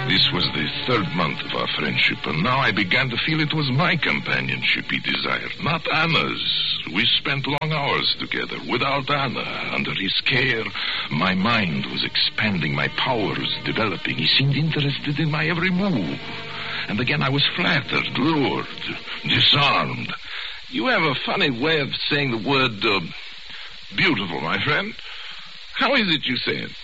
This was the third month of our friendship, and now I began to feel it was my companionship he desired, not Anna's. We spent long hours together. Without Anna, under his care, my mind was expanding, my powers developing. He seemed interested in my every move. And again I was flattered, lured, disarmed. You have a funny way of saying the word, beautiful, my friend. How is it you say it?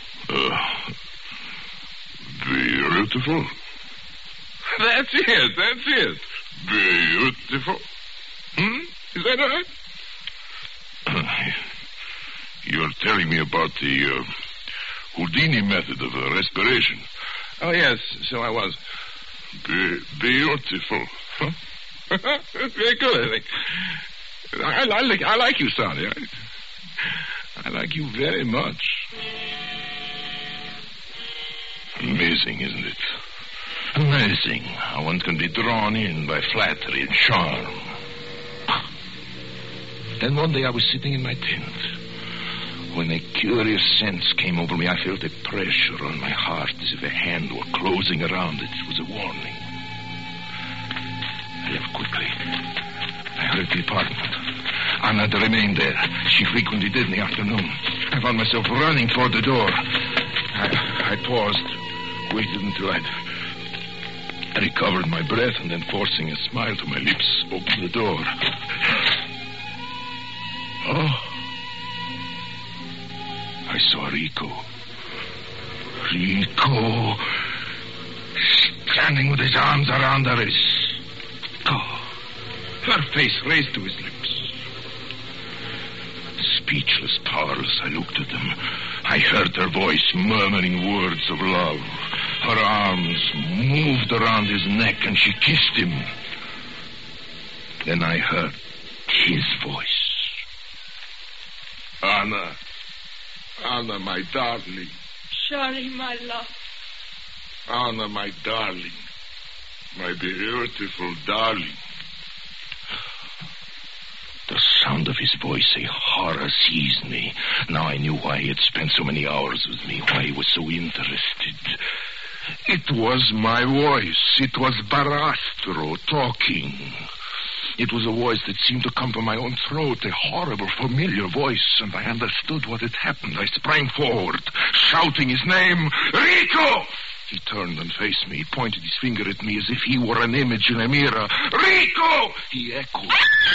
Beautiful. That's it. Beautiful. Is that right? You're telling me about the Houdini method of respiration. Oh, yes, so I was. Beautiful. Huh? Very good, I think. I like you, Sonny. I like you very much. Amazing, isn't it? Amazing how one can be drawn in by flattery and charm. Then one day I was sitting in my tent when a curious sense came over me. I felt a pressure on my heart as if a hand were closing around it. It was a warning. I left quickly. I hurried to the apartment. Anna had remained there. She frequently did in the afternoon. I found myself running toward the door. I paused, waited until I'd recovered my breath, and then forcing a smile to my lips, opened the door. Oh. I saw Rico. Rico, standing with his arms around her. Her face raised to his lips. Speechless, powerless, I looked at them. I heard her voice murmuring words of love. Her arms moved around his neck, and she kissed him. Then I heard his voice. Anna, my darling. Sorry, my love. Anna, my darling. My beautiful darling. The sound of his voice, a horror seized me. Now I knew why he had spent so many hours with me, why he was so interested. It was my voice. It was Barastro talking. It was a voice that seemed to come from my own throat, a horrible, familiar voice, and I understood what had happened. I sprang forward, shouting his name, Rico! He turned and faced me. He pointed his finger at me as if he were an image in a mirror. Rico! He echoed.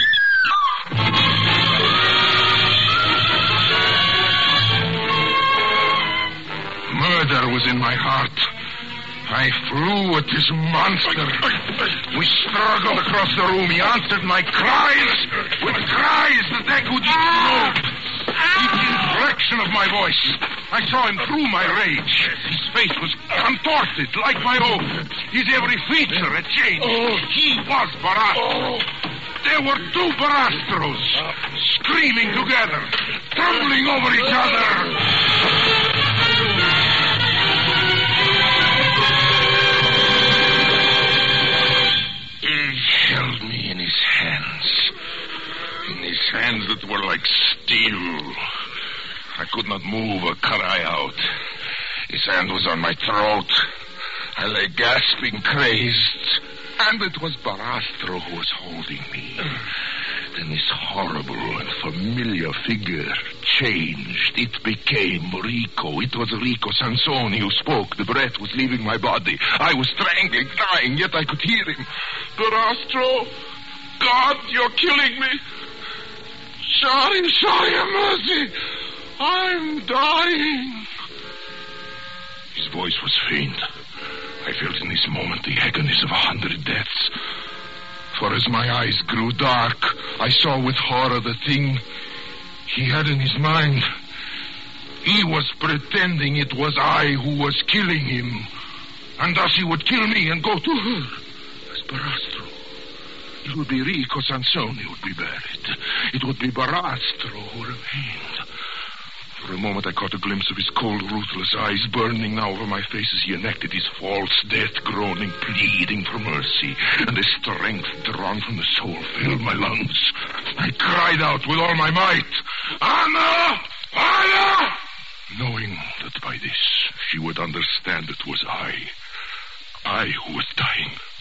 Murder was in my heart. I flew at this monster. We struggled across the room. He answered my cries with cries that echoed each note, each inflection of my voice. I saw him through my rage. His face was contorted like my own. His every feature had changed. He was Barastro. There were two Barastros, screaming together, tumbling over each other. He held me in his hands that were like steel. I could not move or cry out. His hand was on my throat. I lay gasping, crazed. And it was Barastro who was holding me. Then this horrible and familiar figure changed. It became Rico. It was Rico Sansoni who spoke. The breath was leaving my body. I was strangling, dying, yet I could hear him. Barastro, God, you're killing me. Sorry, have mercy. I'm dying. His voice was faint. I felt in this moment the agonies of 100 deaths. For as my eyes grew dark, I saw with horror the thing he had in his mind. He was pretending it was I who was killing him. And thus he would kill me and go to her as Barastro. It would be Rico Sansoni who would be buried. It would be Barastro who remained. For a moment I caught a glimpse of his cold, ruthless eyes burning now over my face as he enacted his false death, groaning, pleading for mercy. And a strength drawn from the soul filled my lungs. I cried out with all my might, Anna! Anna! Knowing that by this she would understand it was I. I who was dying.